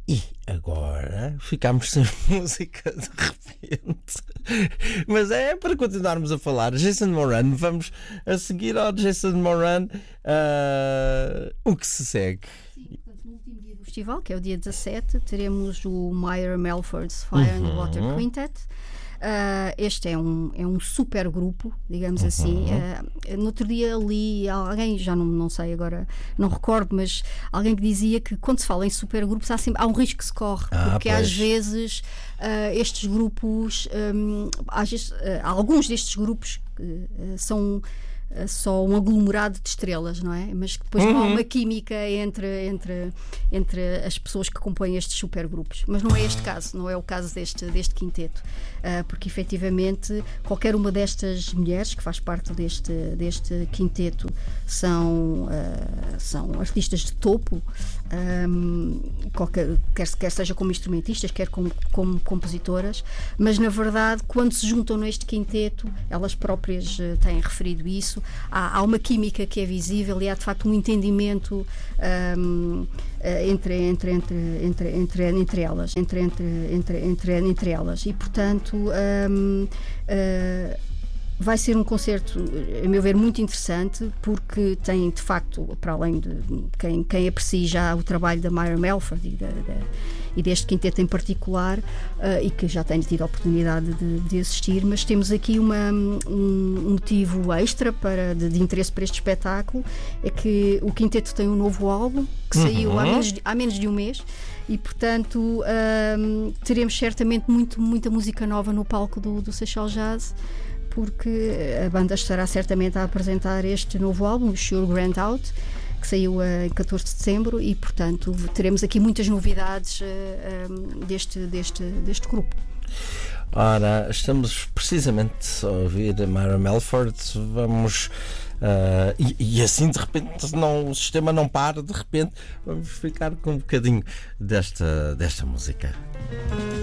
E agora ficámos sem música de repente. Mas é para continuarmos a falar. Jason Moran, vamos a seguir ao Jason Moran. O que se segue? Sim, portanto, no último dia do festival, que é o dia 17, teremos o Meyer Melford's Fire and Water Quintet. Este é um super grupo, digamos assim. No outro dia li alguém, já não sei agora, não recordo, mas alguém que dizia que quando se fala em super grupos há um risco que se corre, porque às vezes estes grupos, alguns destes grupos são só um aglomerado de estrelas, não é? Mas que depois não há uma química entre as pessoas que compõem estes supergrupos. Mas não é este caso, não é o caso deste quinteto, porque efetivamente qualquer uma destas mulheres que faz parte deste quinteto são artistas de topo, quer seja como instrumentistas, quer como compositoras, mas na verdade quando se juntam neste quinteto, elas próprias têm referido isso. Há uma química que é visível e há de facto um entendimento entre elas e portanto vai ser um concerto, a meu ver, muito interessante, porque tem de facto, para além de quem aprecie já o trabalho da Meyer Melford e deste quinteto em particular, e que já tenho tido a oportunidade de assistir, mas temos aqui um motivo extra de interesse para este espetáculo, é que o quinteto tem um novo álbum que saiu há menos de um mês. E portanto teremos certamente muita música nova no palco do Seixal Jazz, porque a banda estará certamente a apresentar este novo álbum, o Sure Grand Out, que saiu em 14 de dezembro, e portanto teremos aqui muitas novidades deste grupo. Ora, estamos precisamente a ouvir a Meyer Melford. Vamos e assim de repente o sistema não para, de repente vamos ficar com um bocadinho desta música.